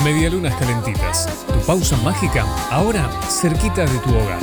Medialunas calentitas. Tu pausa mágica, ahora cerquita de tu hogar.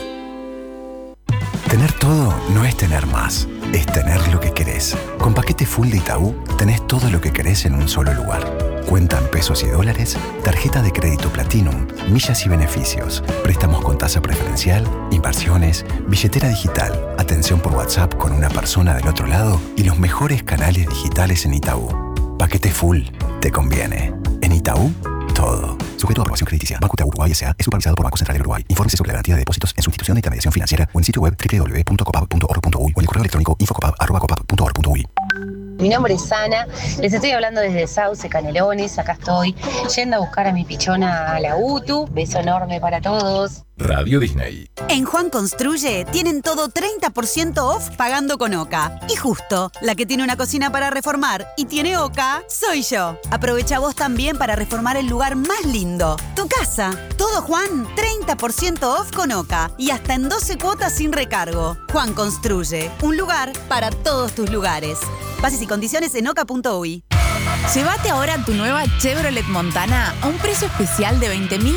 Tener todo no es tener más, es tener lo que querés. Con paquete full de Itaú, tenés todo lo que querés en un solo lugar. Cuenta en pesos y dólares, tarjeta de crédito Platinum, millas y beneficios, préstamos con tasa preferencial, inversiones, billetera digital, atención por WhatsApp con una persona del otro lado y los mejores canales digitales en Itaú. Paquete full, te conviene. En Itaú, todo. Sujeto a aprobación crediticia. Banco Itaú Uruguay S.A. es supervisado por Banco Central del Uruguay. Infórmese sobre la garantía de depósitos en su institución de intermediación financiera o en sitio web www.copap.org.uy o en el correo electrónico infocopap@copap.org.uy. Mi nombre es Ana, les estoy hablando desde Sauce, Canelones. Acá estoy yendo a buscar a mi pichona a la UTU. Beso enorme para todos. Radio Disney. En Juan Construye tienen todo 30% off pagando con OCA. Y justo, la que tiene una cocina para reformar y tiene OCA, soy yo. Aprovecha vos también para reformar el lugar más lindo, tu casa. Todo Juan, 30% off con OCA y hasta en 12 cuotas sin recargo. Juan Construye, un lugar para todos tus lugares. Bases y condiciones en oca.uy. Llévate ahora tu nueva Chevrolet Montana a un precio especial de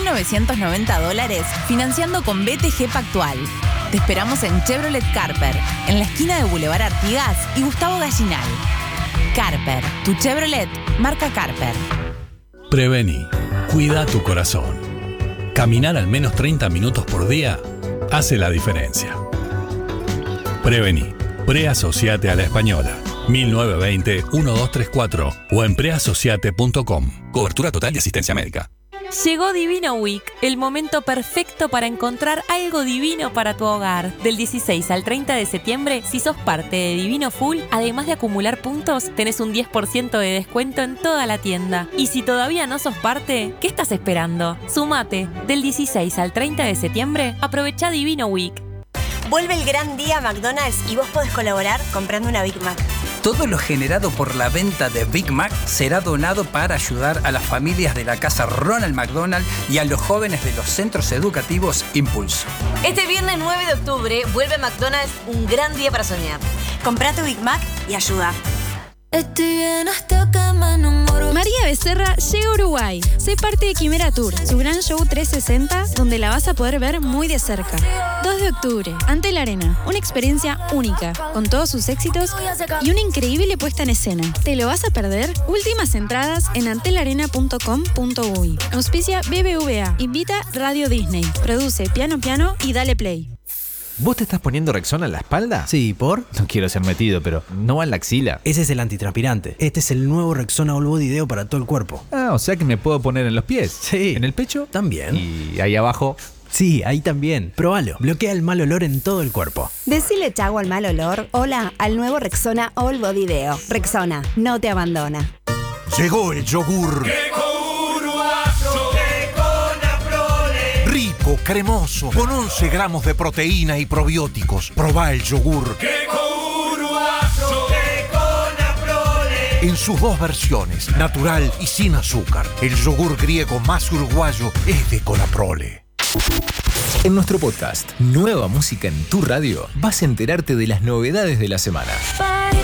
$20.990 financiando con BTG Pactual. Te esperamos en Chevrolet Carper, en la esquina de Boulevard Artigas y Gustavo Gallinal. Carper, tu Chevrolet, marca Carper. Prevení. Cuida tu corazón. Caminar al menos 30 minutos por día hace la diferencia. Prevení. Preasociate a la Española. 1920-1234 o en preasociate.com. Cobertura total de asistencia médica. Llegó Divino Week, el momento perfecto para encontrar algo divino para tu hogar. Del 16 al 30 de septiembre, si sos parte de Divino Full, además de acumular puntos, tenés un 10% de descuento en toda la tienda. Y si todavía no sos parte, ¿qué estás esperando? Sumate. Del 16 al 30 de septiembre, aprovecha Divino Week. Vuelve el gran día McDonald's y vos podés colaborar comprando una Big Mac. Todo lo generado por la venta de Big Mac será donado para ayudar a las familias de la casa Ronald McDonald y a los jóvenes de los centros educativos Impulso. Este viernes 9 de octubre vuelve McDonald's un gran día para soñar. Comprá tu Big Mac y ayuda. Estoy bien hasta que me enamoro. María Becerra llega a Uruguay. Sé parte de Quimera Tour, su gran show 360, donde la vas a poder ver muy de cerca. 2 de octubre, Antel Arena. Una experiencia única, con todos sus éxitos y una increíble puesta en escena. ¿Te lo vas a perder? Últimas entradas en antelarena.com.uy. Auspicia BBVA. Invita Radio Disney. Produce Piano Piano y Dale Play. ¿Vos te estás poniendo Rexona en la espalda? Sí, ¿por? No quiero ser metido, pero ¿no va en la axila? Ese es el antitranspirante. Este es el nuevo Rexona All Body Deo para todo el cuerpo. Ah, o sea que me puedo poner en los pies. Sí. ¿En el pecho? También. ¿Y ahí abajo? Sí, ahí también. Próbalo. Bloquea el mal olor en todo el cuerpo. Decile chau al mal olor. Hola al nuevo Rexona All Body Deo. Rexona, no te abandona. Llegó el yogur. Rico, cremoso, con 11 gramos de proteína y probióticos. Probá el yogur. En sus dos versiones, natural y sin azúcar. El yogur griego más uruguayo es de Conaprole. En nuestro podcast, Nueva Música en tu Radio, vas a enterarte de las novedades de la semana.